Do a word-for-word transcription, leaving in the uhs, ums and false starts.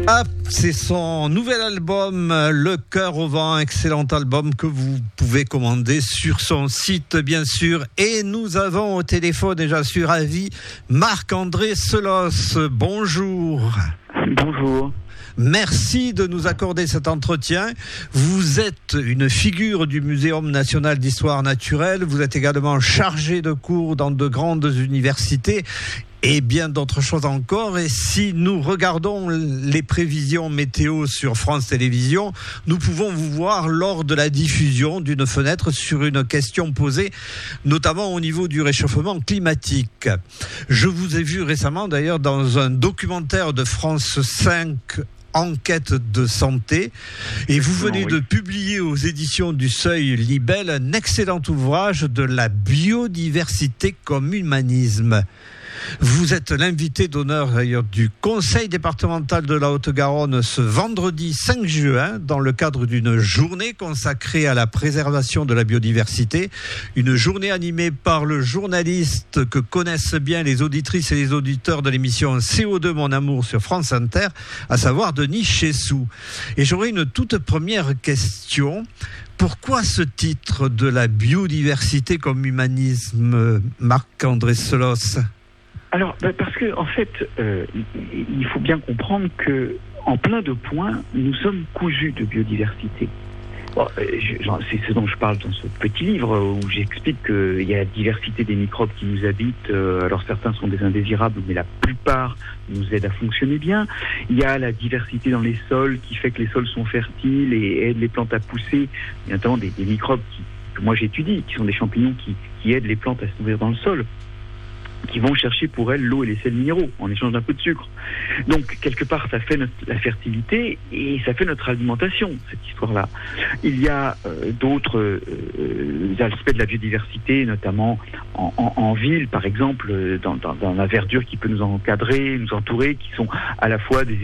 Ah, c'est son nouvel album, Le Cœur au vent, excellent album que vous pouvez commander sur son site, bien sûr. Et nous avons au téléphone, et j'en suis ravi, Marc-André Selos. Bonjour. Bonjour. Merci de nous accorder cet entretien. Vous êtes une figure du Muséum national d'histoire naturelle. Vous êtes également chargé de cours dans de grandes universités et bien d'autres choses encore. Et si nous regardons les prévisions météo sur France Télévisions, nous pouvons vous voir lors de la diffusion d'une fenêtre sur une question posée, notamment au niveau du réchauffement climatique. Je vous ai vu récemment d'ailleurs dans un documentaire de France cinq, Enquête de santé, et vous venez de publier aux éditions du Seuil Libelle un excellent ouvrage de la biodiversité comme humanisme. Vous êtes l'invité d'honneur d'ailleurs du Conseil départemental de la Haute-Garonne ce vendredi cinq juin dans le cadre d'une journée consacrée à la préservation de la biodiversité, une journée animée par le journaliste que connaissent bien les auditrices et les auditeurs de l'émission C O deux Mon Amour sur France Inter, à savoir Denis Chessou. Et j'aurais une toute première question. Pourquoi ce titre de la biodiversité comme humanisme, Marc-André Selos ? Alors, bah parce que en fait, euh, il faut bien comprendre que, en plein de points, nous sommes cousus de biodiversité. Bon, je, c'est ce dont je parle dans ce petit livre où j'explique qu'il y a la diversité des microbes qui nous habitent. Euh, alors certains sont des indésirables, mais la plupart nous aident à fonctionner bien. Il y a la diversité dans les sols qui fait que les sols sont fertiles et aident les plantes à pousser. Il y a notamment des, des microbes qui, que moi j'étudie, qui sont des champignons qui, qui aident les plantes à se nourrir dans le sol, qui vont chercher pour elles l'eau et les sels minéraux en échange d'un peu de sucre. Donc, quelque part, ça fait notre, la fertilité et ça fait notre alimentation, cette histoire-là. Il y a euh, d'autres euh, aspects de la biodiversité, notamment en, en, en ville, par exemple, dans, dans, dans la verdure qui peut nous encadrer, nous entourer, qui sont à la fois des